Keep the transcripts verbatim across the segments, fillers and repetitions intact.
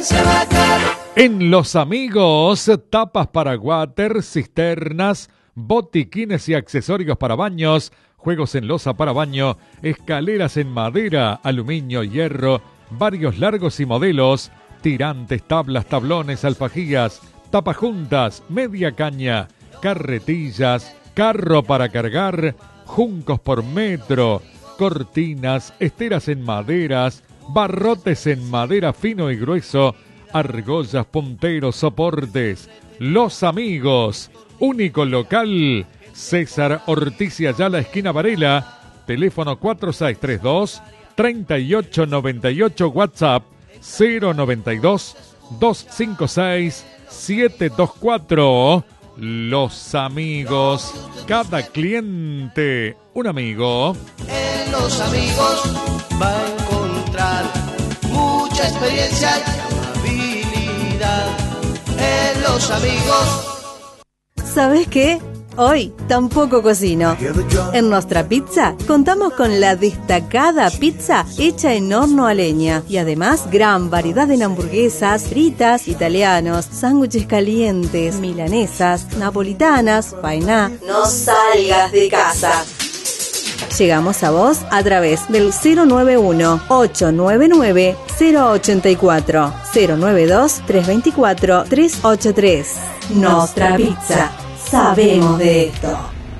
En Los Amigos, tapas para water, cisternas, botiquines y accesorios para baños, juegos en losa para baño, escaleras en madera, aluminio, hierro, varios largos y modelos, tirantes, tablas, tablones, alfajillas, tapajuntas, media caña, carretillas, carro para cargar, juncos por metro, cortinas, esteras en maderas, barrotes en madera fino y grueso, argollas, punteros, soportes. Los Amigos, único local, César Ortiz y Ayala, esquina Varela, teléfono cuatro seis tres dos, tres ocho nueve ocho, WhatsApp cero noventa y dos, doscientos cincuenta y seis, setecientos veinticuatro. Los Amigos, cada cliente un amigo. En Los Amigos va a encontrar mucha experiencia y habilidad. En Los Amigos. ¿Sabes qué? Hoy tampoco cocino. En Nostra Pizza contamos con la destacada pizza hecha en horno a leña y además gran variedad en hamburguesas, fritas, italianos, sándwiches calientes, milanesas, napolitanas, faena. No salgas de casa. Llegamos a vos a través del cero nueve uno, ocho nueve nueve, cero ocho cuatro, cero nueve dos, tres dos cuatro, tres ocho tres. Nostra Pizza. Sabemos de esto.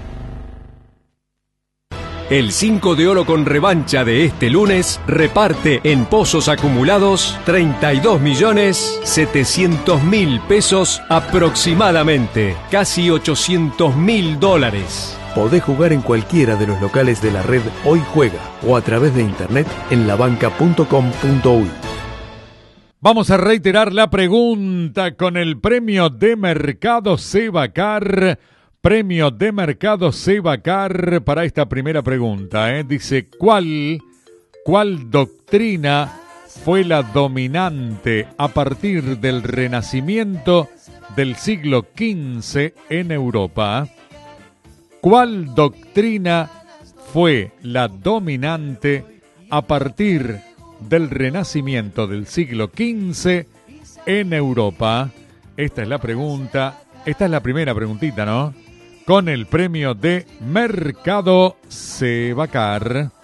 El cinco de oro con revancha de este lunes reparte en pozos acumulados treinta y dos millones setecientos mil pesos aproximadamente, casi ochocientos mil dólares. Podés jugar en cualquiera de los locales de la red Hoy Juega o a través de internet en labanca punto com punto uy. Vamos a reiterar la pregunta con el premio de mercado Sebacar. Premio de mercado Sebacar para esta primera pregunta. ¿eh? Dice, ¿cuál, ¿cuál doctrina fue la dominante a partir del Renacimiento del siglo quince en Europa? ¿Cuál doctrina fue la dominante a partir del Renacimiento del siglo quince en Europa? Esta es la pregunta, esta es la primera preguntita, ¿no? Con el premio de Mercado Sebacar.